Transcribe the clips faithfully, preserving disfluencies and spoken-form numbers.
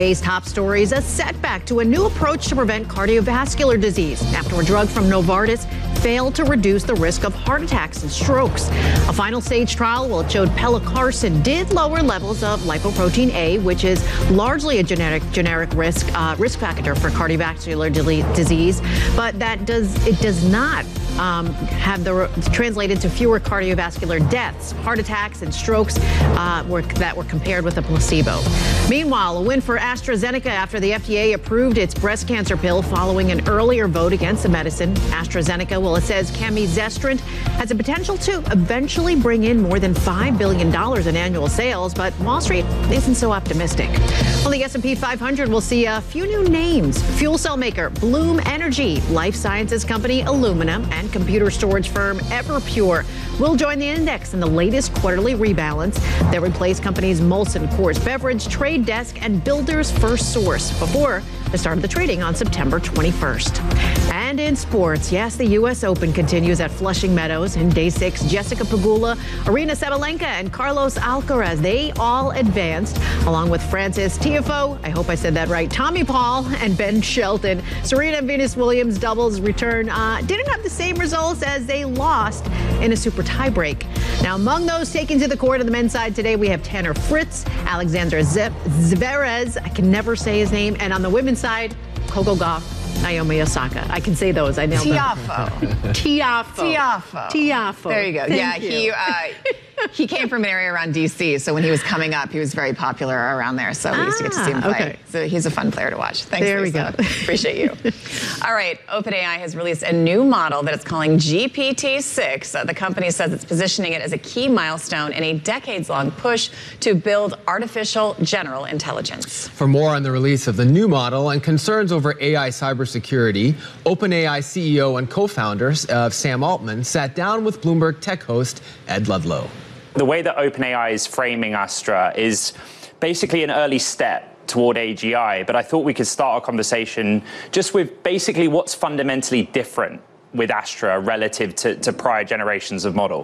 Today's top stories, a setback to a new approach to prevent cardiovascular disease after a drug from Novartis failed to reduce the risk of heart attacks and strokes. A final stage trial, well, it showed pelacarsen did lower levels of lipoprotein A, which is largely a genetic generic risk uh, risk factor for cardiovascular disease, but that does it does not um, have the translated to fewer cardiovascular deaths, heart attacks, and strokes uh, were, that were compared with a placebo. Meanwhile, a win for AstraZeneca after the F D A approved its breast cancer pill following an earlier vote against the medicine. AstraZeneca, well, it says camizestrant has the potential to eventually bring in more than five billion dollars in annual sales, but Wall Street isn't so optimistic. Well, the S and P five hundred will see a few new names. Fuel cell maker Bloom Energy, life sciences company Illumina, and computer storage firm Everpure will join the index in the latest quarterly rebalance. They'll replace companies Molson Coors Beverage, Trade Desk, and Builders First Source before the start of the trading on September twenty-first. And in sports, yes, the U S Open continues at Flushing Meadows. In day six, Jessica Pegula, Aryna Sabalenka, and Carlos Alcaraz, they all advanced, along with Frances Tiafoe, I hope I said that right, Tommy Paul, and Ben Shelton. Serena and Venus Williams doubles return uh, didn't have the same results as they lost in a super tiebreak. Now, among those taken to the court on the men's side today, we have Tanner Fritz, Alexander Zverev, I can never say his name, and on the women's side, Coco Gauff, Naomi Osaka. I can say those. I nailed them. Tiafoe. Tiafoe. Tiafoe. Tiafoe. There you go. Thank yeah, you. he uh, he came from an area around D C, so when he was coming up, he was very popular around there. So we used to get to see him Ah, play. okay. So he's a fun player to watch. Thanks, There we Lisa. go. Appreciate you. All right, OpenAI has released a new model that it's calling G P T six. Uh, the company says it's positioning it as a key milestone in a decades-long push to build artificial general intelligence. For more on the release of the new model and concerns over A I cybersecurity, OpenAI C E O and co-founder uh, Sam Altman sat down with Bloomberg Tech host Ed Ludlow. The way that OpenAI is framing Astra is basically an early step toward A G I, but I thought we could start our conversation just with basically what's fundamentally different with Astra relative to, to prior generations of model.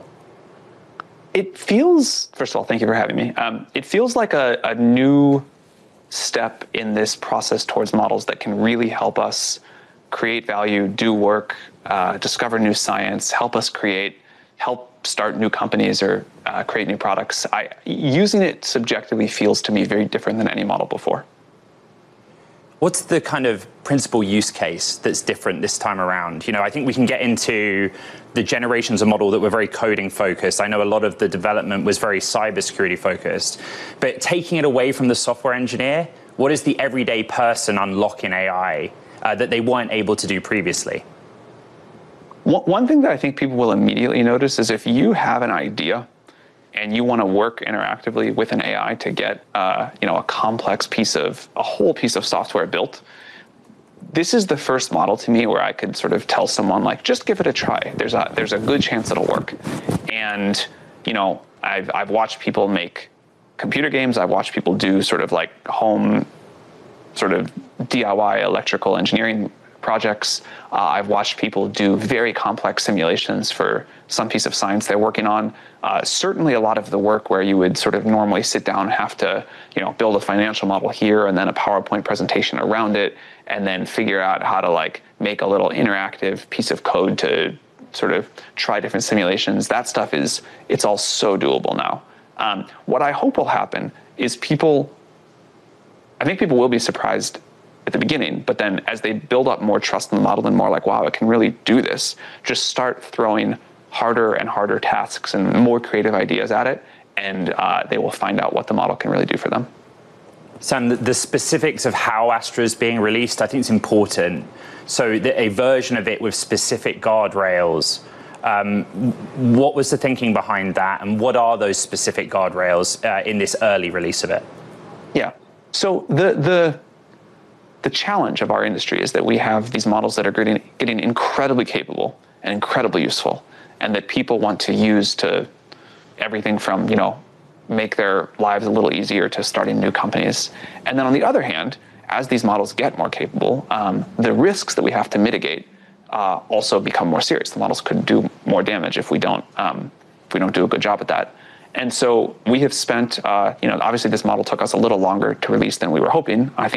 It feels, first of all, thank you for having me. Um, it feels like a, a new step in this process towards models that can really help us create value, do work, uh, discover new science, help us create, help start new companies or uh, create new products. I, using it subjectively feels to me very different than any model before. What's the kind of principal use case that's different this time around? You know, I think we can get into the generations of model that were very coding focused. I know a lot of the development was very cybersecurity focused, but taking it away from the software engineer, what is the everyday person unlock in A I uh, that they weren't able to do previously? One thing that I think people will immediately notice is if you have an idea and you want to work interactively with an A I to get uh, you know, a complex piece of, a whole piece of software built, this is the first model to me where I could sort of tell someone, like, just give it a try. There's a, there's a good chance it'll work. And, you know, I've, I've watched people make computer games. I've watched people do sort of like home sort of D I Y electrical engineering projects. Uh, I've watched people do very complex simulations for some piece of science they're working on. Uh, certainly a lot of the work where you would sort of normally sit down and have to, you know, build a financial model here and then a PowerPoint presentation around it, and then figure out how to like make a little interactive piece of code to sort of try different simulations. That stuff is, it's all so doable now. Um, what I hope will happen is people, I think people will be surprised at the beginning, but then as they build up more trust in the model and more like, wow, it can really do this, just start throwing harder and harder tasks and more creative ideas at it, and uh, they will find out what the model can really do for them. Sam, the, the specifics of how Astra is being released, I think it's important. So the, a version of it with specific guardrails. Um, what was the thinking behind that, and what are those specific guardrails uh, in this early release of it? Yeah, so the the The challenge of our industry is that we have these models that are getting, getting incredibly capable and incredibly useful, and that people want to use to everything from, you know, make their lives a little easier to starting new companies. And then on the other hand, as these models get more capable, um, the risks that we have to mitigate uh, also become more serious. The models could do more damage if we don't um, if we don't do a good job at that. And so we have spent, uh, you know, obviously this model took us a little longer to release than we were hoping. I think